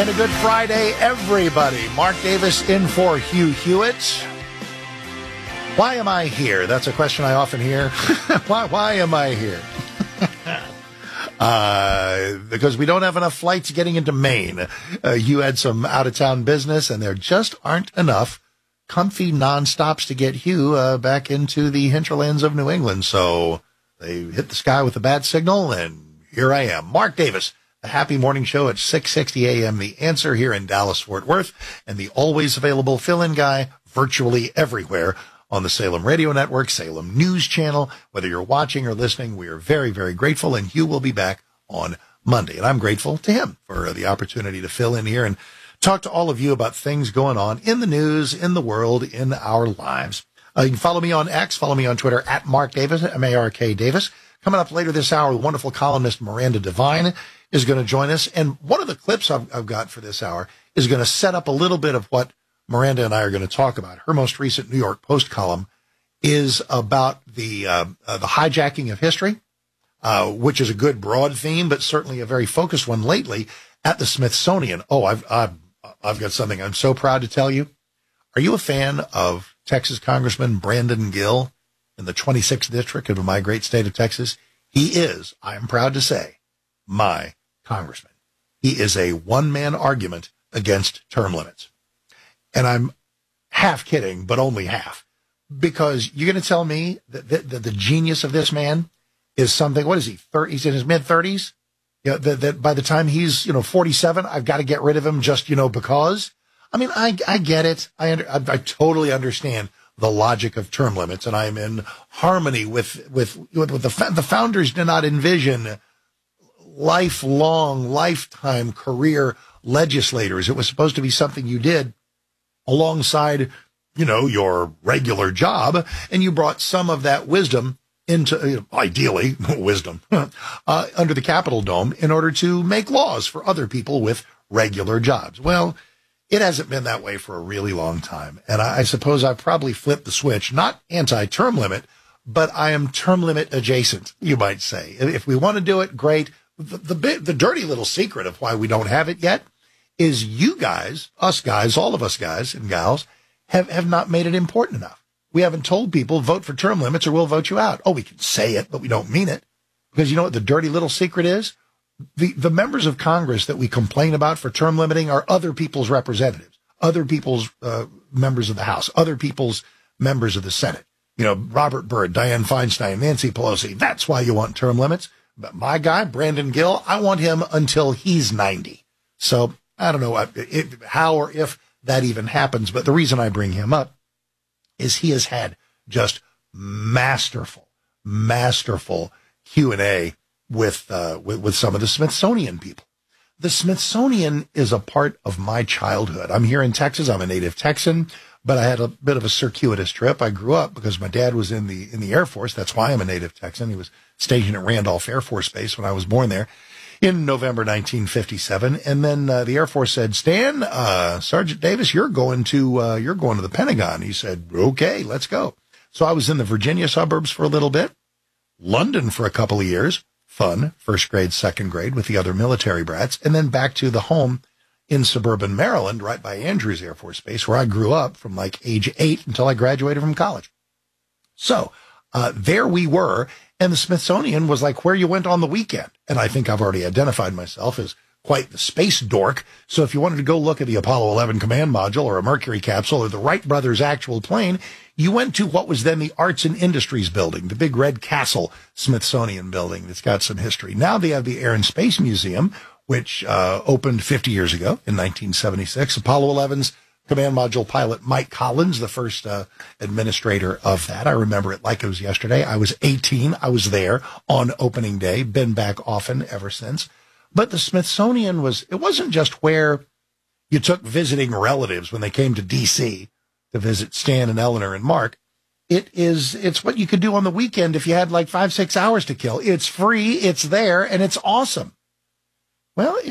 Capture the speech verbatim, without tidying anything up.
And a good Friday, everybody. Mark Davis in for Hugh Hewitt. Why am I here? That's a question I often hear. why, why am I here? uh, because we don't have enough flights getting into Maine. Uh, you had some out-of-town business, and there just aren't enough comfy non-stops to get Hugh uh, back into the hinterlands of New England. So they hit the sky with a bad signal, and here I am. Mark Davis. The Happy Morning Show at six sixty a.m. The Answer here in Dallas-Fort Worth, and the always available fill-in guy virtually everywhere on the Salem Radio Network, Salem News Channel. Whether you're watching or listening, we are very, very grateful, and Hugh will be back on Monday. And I'm grateful to him for the opportunity to fill in here and talk to all of you about things going on in the news, in the world, in our lives. Uh, you can follow me on X, follow me on Twitter at Mark Davis, M A R K Davis. Coming up later this hour, the wonderful columnist Miranda Devine is going to join us. And one of the clips I've, I've got for this hour is going to set up a little bit of what Miranda and I are going to talk about. Her most recent New York Post column is about the uh, uh, the hijacking of history, uh, which is a good broad theme, but certainly a very focused one lately at the Smithsonian. Oh, I've, I've, I've got something I'm so proud to tell you. Are you a fan of Texas Congressman Brandon Gill in the twenty-sixth district of my great state of Texas? He is, I am proud to say, my congressman. He is a one-man argument against term limits. And I'm half kidding, but only half. Because you're going to tell me that the, the, the genius of this man is something, what is he, thirty, he's in his mid-thirties? You know, that, that by the time he's, you know, forty-seven, I've got to get rid of him just, you know, because. I mean, I, I get it. I, under, I, I totally understand the logic of term limits, and I'm in harmony with, with, with, with the, the founders did not envision lifelong, lifetime career legislators. It was supposed to be something you did alongside, you know, your regular job, and you brought some of that wisdom into, you know, ideally, wisdom, uh, under the Capitol Dome in order to make laws for other people with regular jobs. Well, it hasn't been that way for a really long time, and I, I suppose I've probably flipped the switch, not anti-term limit, but I am term limit adjacent, you might say. If we want to do it, great. The, the bit, the dirty little secret of why we don't have it yet is you guys, us guys, all of us guys and gals have, have not made it important enough. We haven't told people vote for term limits or we'll vote you out. Oh, we can say it, but we don't mean it, because you know what the dirty little secret is? The, the members of Congress that we complain about for term limiting are other people's representatives, other people's uh, members of the House, other people's members of the Senate. You know, Robert Byrd, Dianne Feinstein, Nancy Pelosi. That's why you want term limits. But my guy, Brandon Gill, I want him until he's ninety. So I don't know if, how or if that even happens. But the reason I bring him up is he has had just masterful, masterful Q and A with, uh, with, with some of the Smithsonian people. The Smithsonian is a part of my childhood. I'm here in Texas. I'm a native Texan, but I had a bit of a circuitous trip. I grew up because my dad was in the, in the Air Force. That's why I'm a native Texan. He was stationed at Randolph Air Force Base when I was born there in November nineteen fifty-seven. And then uh, the Air Force said, Stan, uh, Sergeant Davis, you're going to, uh, you're going to the Pentagon. He said, okay, let's go. So I was in the Virginia suburbs for a little bit, London for a couple of years, fun, first grade, second grade with the other military brats, and then back to the home in suburban Maryland, right by Andrews Air Force Base, where I grew up from like age eight until I graduated from college. So uh, there we were. And the Smithsonian was like where you went on the weekend. And I think I've already identified myself as quite the space dork. So if you wanted to go look at the Apollo eleven command module or a Mercury capsule or the Wright brothers' actual plane, you went to what was then the Arts and Industries building, the big red castle Smithsonian building that's got some history. Now they have the Air and Space Museum, which uh, opened fifty years ago in nineteen seventy-six. Apollo eleven's command module pilot Mike Collins, the first uh, administrator of that. I remember it like it was yesterday. I was eighteen. I was there on opening day, been back often ever since. But the Smithsonian was, it wasn't just where you took visiting relatives when they came to D C to visit Stan and Eleanor and Mark. It is, it's what you could do on the weekend if you had like five, six hours to kill. It's free, it's there, and it's awesome. Well,